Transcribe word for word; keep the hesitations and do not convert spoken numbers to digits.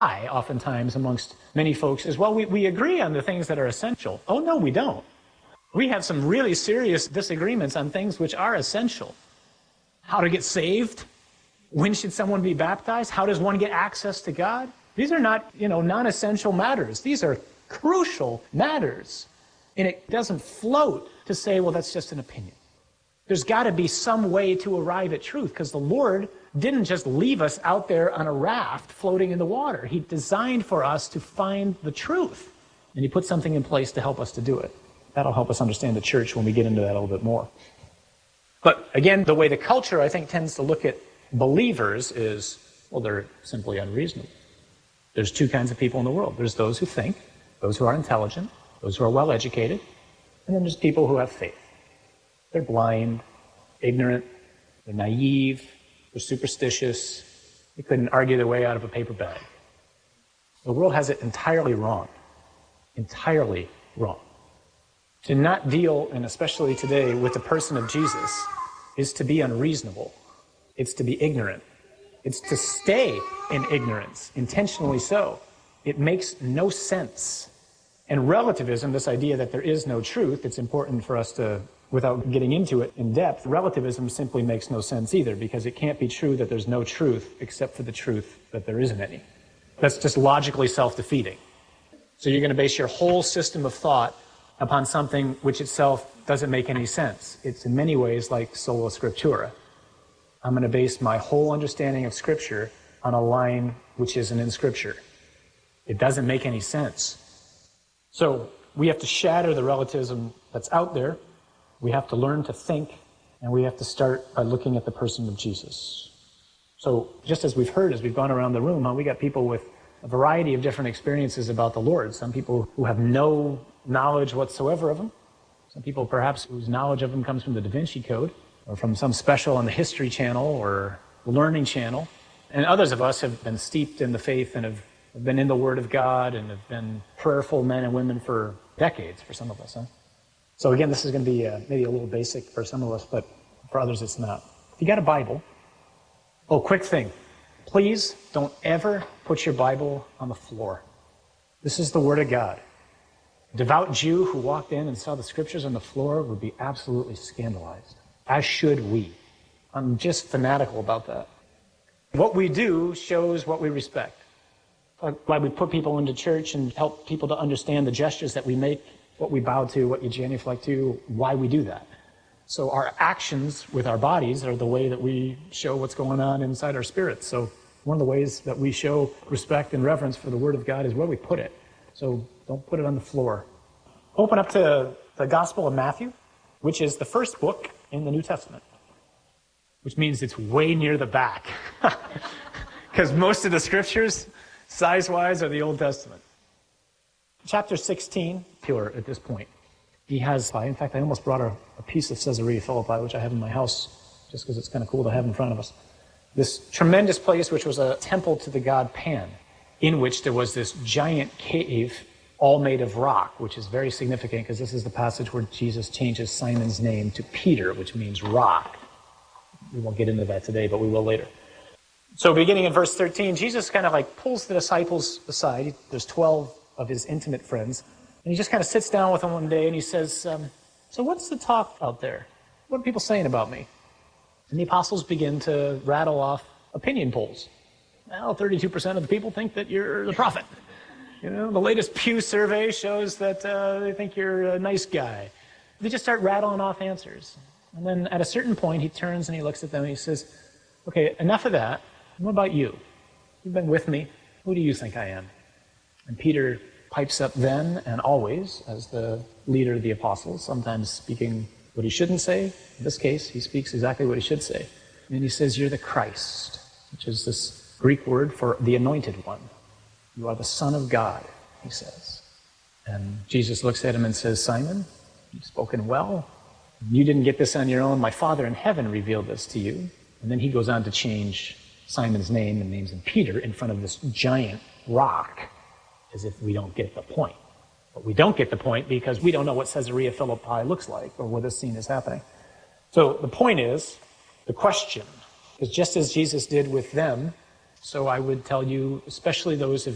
I, oftentimes amongst many folks, is, well, we, we agree on the things that are essential. Oh, no, we don't. We have some really serious disagreements on things which are essential. How to get saved? When should someone be baptized? How does one get access to God? These are not, you know, non-essential matters. These are crucial matters. And it doesn't float to say, well, that's just an opinion. There's got to be some way to arrive at truth, because the Lord didn't just leave us out there on a raft floating in the water. He designed for us to find the truth, and He put something in place to help us to do it. That'll help us understand the church when we get into that a little bit more. But again, the way the culture, I think, tends to look at believers is, well, they're simply unreasonable. There's two kinds of people in the world. There's those who think, those who are intelligent, those who are well-educated, and then there's people who have faith. They're blind, ignorant, they're naive, they're superstitious. They couldn't argue their way out of a paper bag. The world has it entirely wrong. Entirely wrong. To not deal, and especially today, with the person of Jesus is to be unreasonable. It's to be ignorant. It's to stay in ignorance, intentionally so. It makes no sense. And relativism, this idea that there is no truth, it's important for us to, without getting into it in depth, relativism simply makes no sense either, because it can't be true that there's no truth except for the truth that there isn't any. That's just logically self-defeating. So you're going to base your whole system of thought upon something which itself doesn't make any sense. It's in many ways like sola scriptura. I'm going to base my whole understanding of Scripture on a line which isn't in Scripture. It doesn't make any sense. So we have to shatter the relativism that's out there. We have to learn to think, and we have to start by looking at the person of Jesus. So just as we've heard, as we've gone around the room, huh, we got people with a variety of different experiences about the Lord. Some people who have no knowledge whatsoever of Him. Some people perhaps whose knowledge of Him comes from the Da Vinci Code, or from some special on the History Channel or Learning Channel. And others of us have been steeped in the faith and have been in the Word of God and have been prayerful men and women for decades, for some of us. Huh? So again, this is going to be uh, maybe a little basic for some of us, but for others it's not. If you got a Bible, oh, quick thing. Please don't ever put your Bible on the floor. This is the Word of God. A devout Jew who walked in and saw the Scriptures on the floor would be absolutely scandalized, as should we. I'm just fanatical about that. What we do shows what we respect. Why we put people into church and help people to understand the gestures that we make, what we bow to, what you genuflect to, why we do that. So our actions with our bodies are the way that we show what's going on inside our spirits. So one of the ways that we show respect and reverence for the Word of God is where we put it. So don't put it on the floor. Open up to the Gospel of Matthew, which is the first book in the New Testament, which means it's way near the back, because most of the Scriptures, size-wise, are the Old Testament. Chapter sixteen, pure at this point. He has, in fact, I almost brought a, a piece of Caesarea Philippi, which I have in my house, just because it's kind of cool to have in front of us. This tremendous place, which was a temple to the god Pan, in which there was this giant cave, all made of rock, which is very significant, because this is the passage where Jesus changes Simon's name to Peter, which means rock. We won't get into that today, but we will later. So beginning in verse thirteen, Jesus kind of like pulls the disciples aside. There's twelve of His intimate friends. And He just kind of sits down with them one day and He says, um, so what's the talk out there? What are people saying about me? And the apostles begin to rattle off opinion polls. Well, thirty-two percent of the people think that you're the prophet. You know, the latest Pew survey shows that uh, they think you're a nice guy. They just start rattling off answers. And then at a certain point, He turns and He looks at them and He says, okay, enough of that. What about you? You've been with me. Who do you think I am? And Peter pipes up then and always as the leader of the apostles, sometimes speaking what he shouldn't say. In this case, he speaks exactly what he should say. And he says, you're the Christ, which is this Greek word for the anointed one. You are the Son of God, he says. And Jesus looks at him and says, Simon, you've spoken well. You didn't get this on your own. My Father in heaven revealed this to you. And then he goes on to change Simon's name and names him Peter in front of this giant rock, as if we don't get the point. But we don't get the point because we don't know what Caesarea Philippi looks like or where this scene is happening. So the point is, the question is just as Jesus did with them, so I would tell you, especially those of